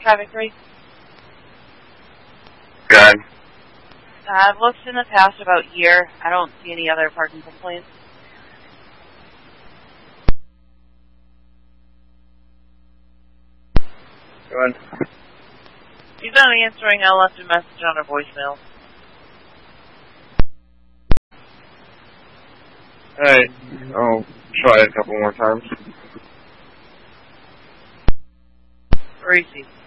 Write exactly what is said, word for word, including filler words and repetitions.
traffic three? Good. Uh, I've looked in the past about year. I don't see any other parking complaints. Good. He's not answering. I left a message on her voicemail. Alright, I'll try it a couple more times. Where is he?